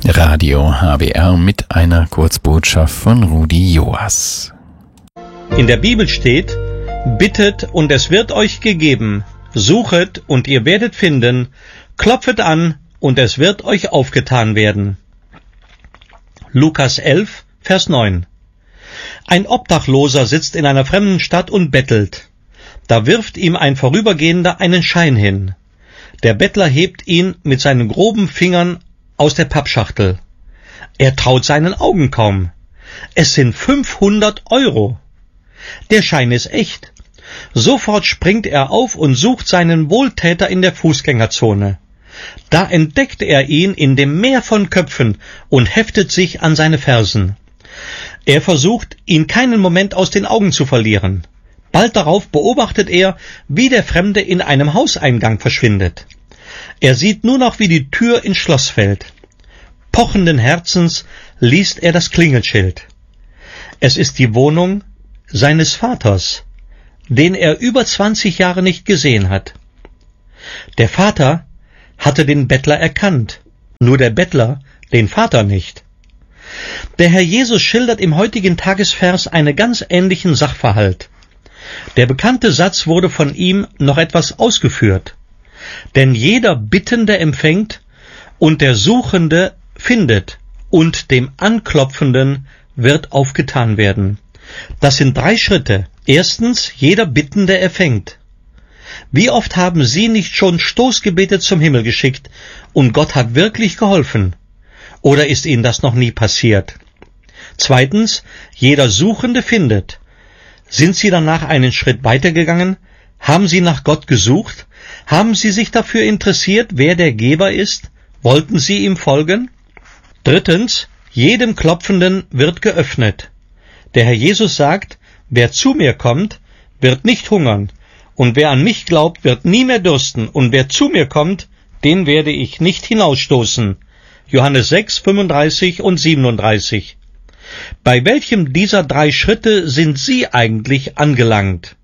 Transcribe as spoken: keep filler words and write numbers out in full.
Radio H B R mit einer Kurzbotschaft von Rudi Joas. In der Bibel steht: Bittet und es wird euch gegeben, suchet und ihr werdet finden, klopfet an und es wird euch aufgetan werden. Lukas elf, Vers neun. Ein Obdachloser sitzt in einer fremden Stadt und bettelt. Da wirft ihm ein Vorübergehender einen Schein hin. Der Bettler hebt ihn mit seinen groben Fingern aus der Pappschachtel. Er traut seinen Augen kaum. Es sind fünfhundert Euro. Der Schein ist echt. Sofort springt er auf und sucht seinen Wohltäter in der Fußgängerzone. Da entdeckt er ihn in dem Meer von Köpfen und heftet sich an seine Fersen. Er versucht, ihn keinen Moment aus den Augen zu verlieren. Bald darauf beobachtet er, wie der Fremde in einem Hauseingang verschwindet. Er sieht nur noch, wie die Tür ins Schloss fällt. Pochenden Herzens liest er das Klingelschild. Es ist die Wohnung seines Vaters, den er über zwanzig Jahre nicht gesehen hat. Der Vater hatte den Bettler erkannt, nur der Bettler den Vater nicht. Der Herr Jesus schildert im heutigen Tagesvers einen ganz ähnlichen Sachverhalt. Der bekannte Satz wurde von ihm noch etwas ausgeführt. Denn jeder Bittende empfängt und der Suchende findet und dem Anklopfenden wird aufgetan werden. Das sind drei Schritte. Erstens, jeder Bittende empfängt. Wie oft haben Sie nicht schon Stoßgebete zum Himmel geschickt und Gott hat wirklich geholfen? Oder ist Ihnen das noch nie passiert? Zweitens, jeder Suchende findet. Sind Sie danach einen Schritt weitergegangen? Haben Sie nach Gott gesucht? Haben Sie sich dafür interessiert, wer der Geber ist? Wollten Sie ihm folgen? Drittens, jedem Klopfenden wird geöffnet. Der Herr Jesus sagt, wer zu mir kommt, wird nicht hungern, und wer an mich glaubt, wird nie mehr dürsten, und wer zu mir kommt, den werde ich nicht hinausstoßen. Johannes sechs, fünfunddreißig und siebenunddreißig. Bei welchem dieser drei Schritte sind Sie eigentlich angelangt?